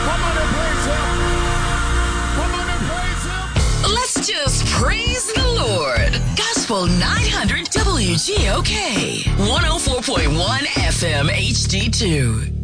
Come on and praise him. Come on and praise him. Let's just praise the Lord. Gospel 900 WGOK 104.1 FM HD2.